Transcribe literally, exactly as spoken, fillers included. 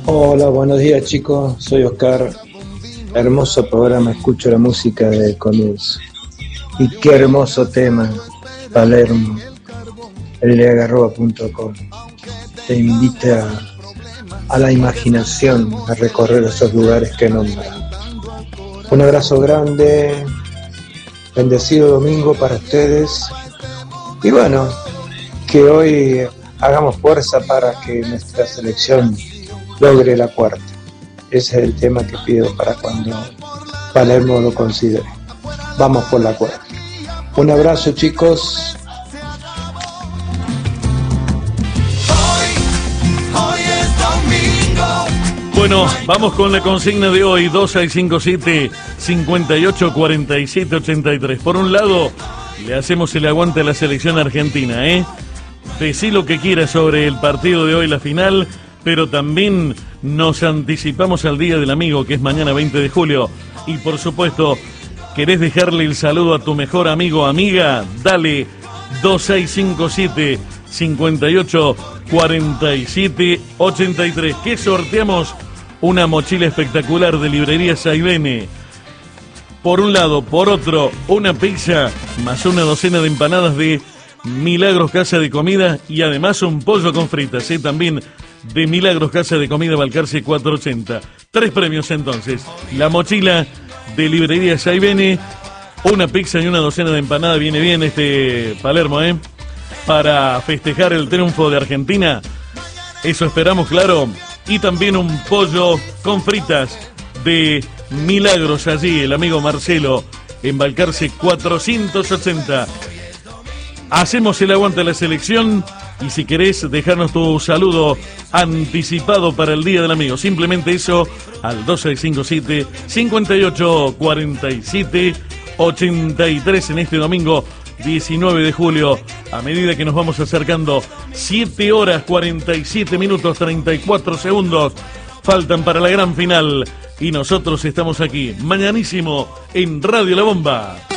Hola, buenos días chicos, soy Oscar. Hermoso programa, escucho la música de comienzo. Y qué hermoso tema, Palermo, el legarroba punto com. Te invita a la imaginación, a recorrer esos lugares que nombra. Un abrazo grande, bendecido domingo para ustedes. Y bueno, que hoy hagamos fuerza para que nuestra selección logre la cuarta. Ese es el tema que pido para cuando Palermo lo considere. Vamos por la cuarta. Un abrazo chicos. Bueno, vamos con la consigna de hoy, dos seis cinco siete, cinco ocho cuatro siete ocho tres. Por un lado, le hacemos el aguante a la selección argentina, ¿eh? Decí lo que quieras sobre el partido de hoy, la final, pero también nos anticipamos al Día del Amigo, que es mañana veinte de julio. Y por supuesto, ¿querés dejarle el saludo a tu mejor amigo o amiga? Dale, dos seis cinco siete, cinco ocho cuatro siete ocho tres. ¿Qué sorteamos? Una mochila espectacular de librería Saibene. Por un lado, por otro, una pizza más una docena de empanadas de Milagros Casa de Comida y además un pollo con fritas, ¿eh? También de Milagros Casa de Comida Balcarce cuatrocientos ochenta. Tres premios entonces. La mochila de librería Saibene, una pizza y una docena de empanadas. Viene bien este Palermo, ¿eh? Para festejar el triunfo de Argentina. Eso esperamos, claro. Y también un pollo con fritas de Milagros allí, el amigo Marcelo, en Balcarce cuatrocientos ochenta. Hacemos el aguante a la selección y si querés dejarnos tu saludo anticipado para el Día del Amigo, simplemente eso al dos seis cinco siete, cinco ocho cuatro siete ocho tres en este domingo diecinueve de julio. A medida que nos vamos acercando, siete horas cuarenta y siete minutos treinta y cuatro segundos faltan para la gran final y nosotros estamos aquí mañanísimo en Radio La Bomba.